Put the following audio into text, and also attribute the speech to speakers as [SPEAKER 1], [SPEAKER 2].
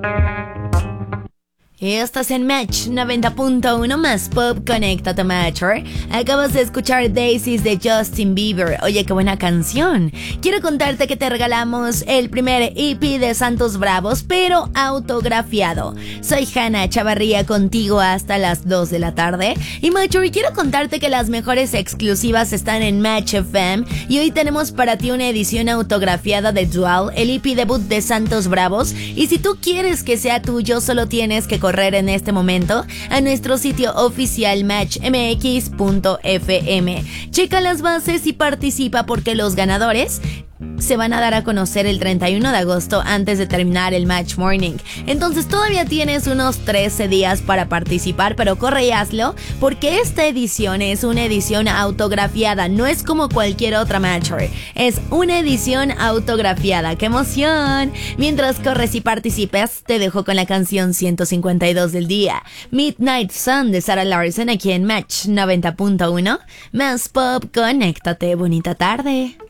[SPEAKER 1] Estás en Match 90.1 más Pop, conéctate Matcher. Acabas de escuchar Daisies de Justin Bieber. Oye, qué buena canción. Quiero contarte que te regalamos el primer EP de Santos Bravos, pero autografiado. Soy Hannah Chavarría, contigo hasta las 2 de la tarde. Y Matcher, quiero contarte que las mejores exclusivas están en Match FM. Y hoy tenemos para ti una edición autografiada de Dual, el EP debut de Santos Bravos. Y si tú quieres que sea tuyo, solo tienes que correr en este momento a nuestro sitio oficial matchmx.fm. Checa las bases y participa, porque los ganadores se van a dar a conocer el 31 de agosto antes de terminar el Match Morning. Entonces todavía tienes unos 13 días para participar, pero corre y hazlo, porque esta edición es una edición autografiada. No es como cualquier otra Matcher, es una edición autografiada. ¡Qué emoción! Mientras corres y participas, te dejo con la canción 152 del día, Midnight Sun de Sarah Larson, aquí en Match 90.1 más Pop, conéctate. Bonita tarde.